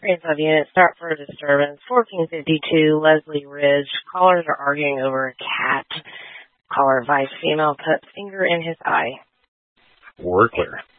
Range unit, start for a disturbance. 1452 Leslie Ridge. Callers are arguing over a cat. Caller advised female cut finger in his eye. We're clear.